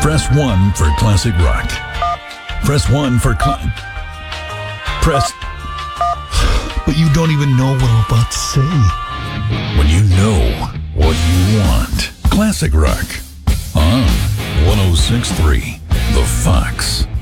Press 1 for classic rock. Press 1 for press. But you don't even know what I'm about to say. When you know what you want. Classic rock on 106.3 The Fox.